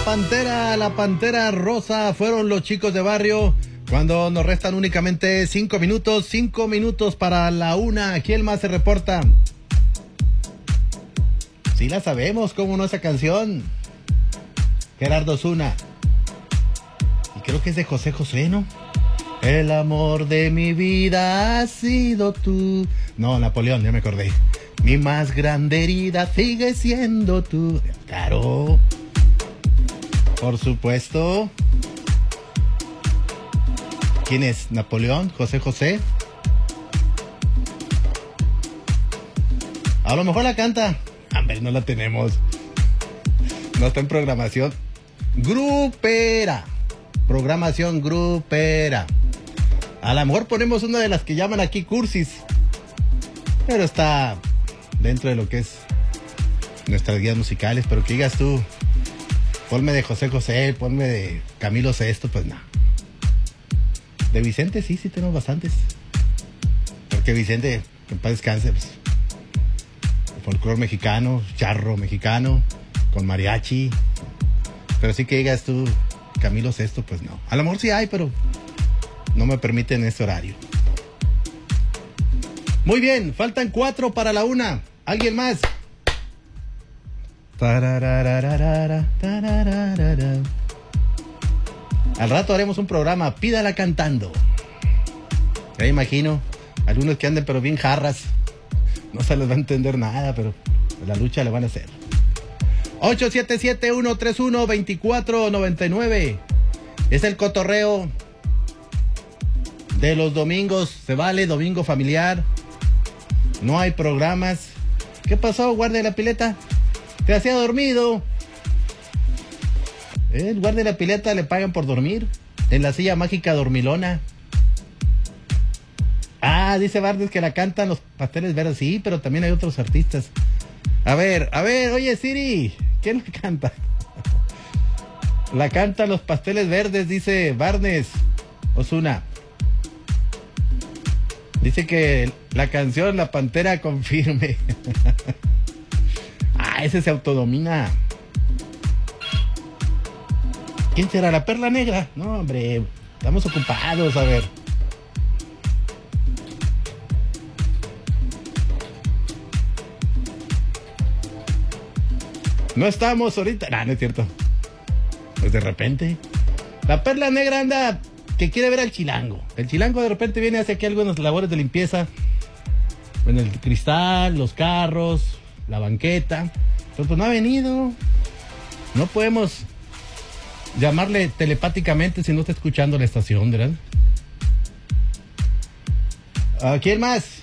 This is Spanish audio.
La Pantera Rosa fueron los Chicos de Barrio. Cuando nos restan únicamente 5 minutos para la 1. ¿Quién más se reporta? Sí la sabemos, ¿cómo no esa canción? Gerardo Osuna. Y creo que es de José José, ¿no? El amor de mi vida ha sido tú. No, Napoleón, ya me acordé. Mi más grande herida sigue siendo tú. Claro. Por supuesto. ¿Quién es? ¿Napoleón? ¿José José? A lo mejor la canta. Hombre, no la tenemos. No está en programación. Grupera. Programación grupera. A lo mejor ponemos una de las que llaman aquí cursis. Pero está dentro de lo que es nuestras guías musicales. Pero que digas tú, ponme de José José, ponme de Camilo Sesto, pues no. De Vicente sí tenemos bastantes. Porque Vicente, que en paz descanse, pues, folclore mexicano, charro mexicano, con mariachi. Pero sí que digas tú, Camilo Sesto, pues no. A lo mejor sí hay, pero no me permiten este horario. Muy bien, faltan 4 para la 1. ¿Alguien más? Al rato haremos un programa, pídala cantando. Ya imagino, algunos que anden pero bien jarras. No se les va a entender nada, pero la lucha le van a hacer. 877-131-2499. Es el cotorreo de los domingos. Se vale, domingo familiar. No hay programas. ¿Qué pasó, guardia de la pileta? ¿Te hacía dormido? El guardia de la pileta le pagan por dormir. En la silla mágica dormilona. Ah, dice Bardes que la cantan los Pasteles Verdes. Sí, pero también hay otros artistas. A ver, oye Siri, ¿quién la canta? La cantan los Pasteles Verdes, dice Barnes Osuna. Dice que la canción La Pantera confirme. Ah, ese se autodomina. ¿Quién será? ¿La Perla Negra? No, hombre, estamos ocupados, a ver. No estamos ahorita. No es cierto. Pues de repente. La Perla Negra anda que quiere ver al Chilango. El Chilango de repente viene hacia aquí algunas labores de limpieza. En el cristal, los carros, la banqueta. Pero pues no ha venido. No podemos llamarle telepáticamente si no está escuchando la estación, ¿verdad? ¿Quién más?